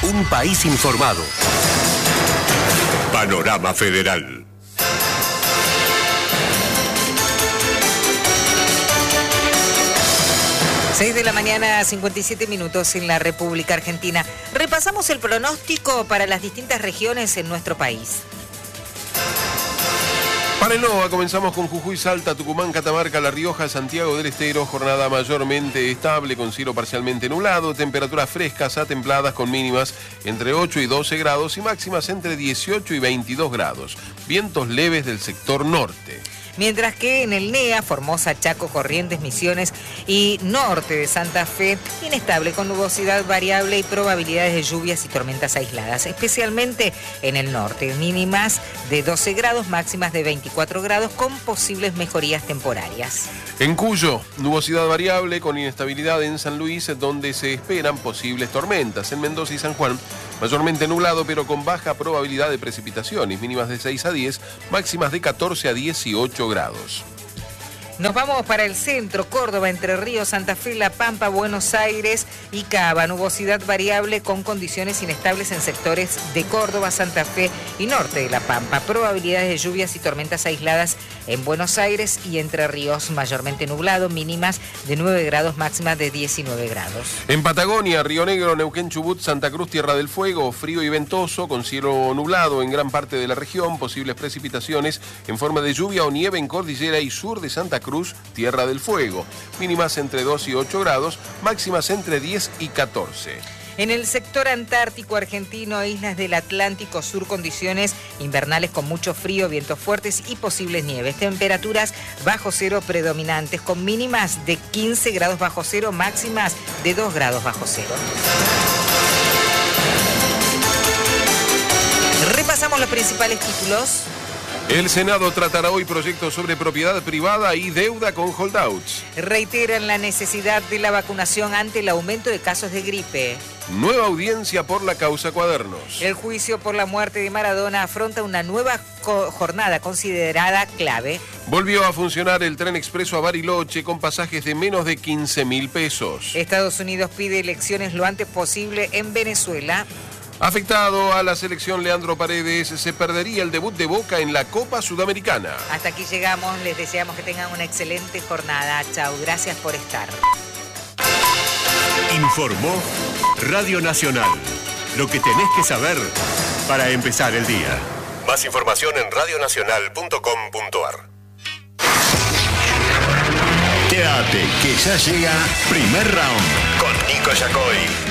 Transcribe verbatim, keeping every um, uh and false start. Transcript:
Un país informado. Panorama Federal. seis de la mañana, cincuenta y siete minutos en la República Argentina. Repasamos el pronóstico para las distintas regiones en nuestro país. Para el NOA comenzamos con Jujuy, Salta, Tucumán, Catamarca, La Rioja, Santiago del Estero. Jornada mayormente estable con cielo parcialmente nublado. Temperaturas frescas a templadas con mínimas entre ocho y doce grados y máximas entre dieciocho y veintidós grados. Vientos leves del sector norte. Mientras que en el NEA, Formosa, Chaco, Corrientes, Misiones y norte de Santa Fe, inestable con nubosidad variable y probabilidades de lluvias y tormentas aisladas, especialmente en el norte. Mínimas de doce grados, máximas de veinticuatro grados con posibles mejorías temporarias. En Cuyo, nubosidad variable con inestabilidad en San Luis, donde se esperan posibles tormentas. En Mendoza y San Juan, mayormente nublado pero con baja probabilidad de precipitaciones, mínimas de seis a diez, máximas de catorce a dieciocho grados. Nos vamos para el centro, Córdoba, Entre Ríos, Santa Fe, La Pampa, Buenos Aires y Cava. Nubosidad variable con condiciones inestables en sectores de Córdoba, Santa Fe y norte de La Pampa. Probabilidades de lluvias y tormentas aisladas en Buenos Aires y Entre Ríos, mayormente nublado, mínimas de nueve grados, máximas de diecinueve grados. En Patagonia, Río Negro, Neuquén, Chubut, Santa Cruz, Tierra del Fuego, frío y ventoso con cielo nublado en gran parte de la región, posibles precipitaciones en forma de lluvia o nieve en cordillera y sur de Santa Cruz, Tierra del Fuego. Mínimas entre dos y ocho grados, máximas entre diez y catorce. En el sector antártico argentino e islas del Atlántico Sur, condiciones invernales con mucho frío, vientos fuertes y posibles nieves. Temperaturas bajo cero predominantes con mínimas de quince grados bajo cero, máximas de dos grados bajo cero. Repasamos los principales títulos. El Senado tratará hoy proyectos sobre propiedad privada y deuda con holdouts. Reiteran la necesidad de la vacunación ante el aumento de casos de gripe. Nueva audiencia por la causa Cuadernos. El juicio por la muerte de Maradona afronta una nueva co- jornada considerada clave. Volvió a funcionar el tren expreso a Bariloche con pasajes de menos de quince mil pesos. Estados Unidos pide elecciones lo antes posible en Venezuela. Afectado a la selección Leandro Paredes, se perdería el debut de Boca en la Copa Sudamericana. Hasta aquí llegamos, les deseamos que tengan una excelente jornada. Chau, gracias por estar. Informó Radio Nacional. Lo que tenés que saber para empezar el día. Más información en radionacional punto com punto ar. Quédate, que ya llega Primer Round con Nico Yacoy.